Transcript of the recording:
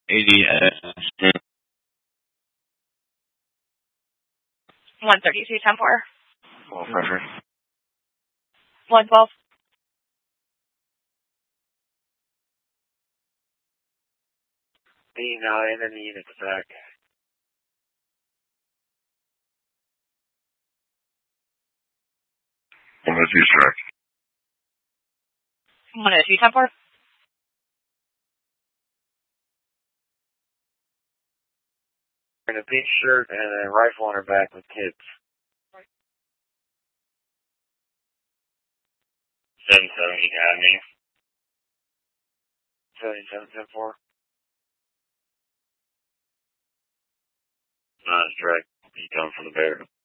80. 132, 10-4. Full pressure. 112. B9 and the unit back. 102 track. 102, 10-4. In a pink shirt and a rifle on her back with kids. 77, you got me. 77, 10-4. Nice track. You coming from the bear.